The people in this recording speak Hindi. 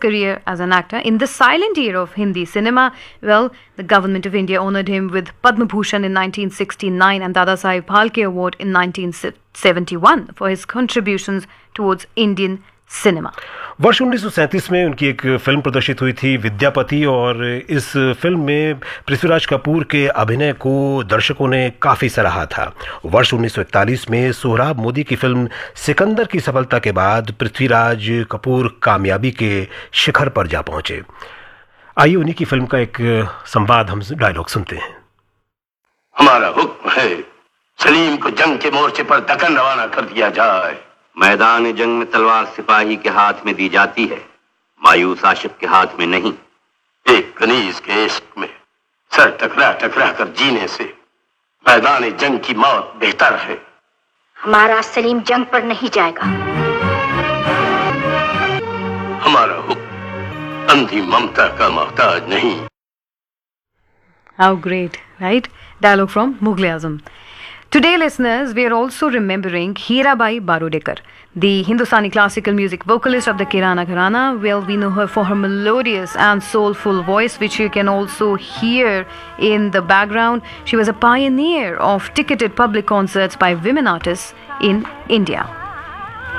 career as an actor. In the silent era of Hindi cinema, well, the government of India honored him with Padma Bhushan in 1969 and Dada Saheb Phalke Award in 1971 for his contributions towards Indian cinema. वर्ष 1937 में उनकी एक फिल्म प्रदर्शित हुई थी विद्यापति, और इस फिल्म में पृथ्वीराज कपूर के अभिनय को दर्शकों ने काफी सराहा था। वर्ष 1941 में सोहराब मोदी की फिल्म सिकंदर की सफलता के बाद पृथ्वीराज कपूर कामयाबी के शिखर पर जा पहुंचे। आइए उन्हीं की फिल्म का एक संवाद, हम डायलॉग सुनते हैं। हमारा हुक्म है सलीम को जंग के मोर्चे पर दक्कन रवाना कर दिया जाए। मैदान जंग में तलवार सिपाही के हाथ में दी जाती है, मायूस आशिक के हाथ में नहीं। एक कनीज के इश्क में सर टकरा टकरा कर जीने से मैदान जंग की मौत बेहतर है। हमारा सलीम जंग पर नहीं जाएगा। हमारा हुक्म अंधी ममता का मोहताज नहीं। How great, right? Dialogue from Mughal-e-Azam. Today, listeners, we are also remembering Hirabai Barudekar, the Hindustani classical music vocalist of the Kirana Gharana. Well, we know her for her melodious and soulful voice, which you can also hear in the background. She was a pioneer of ticketed public concerts by women artists in India.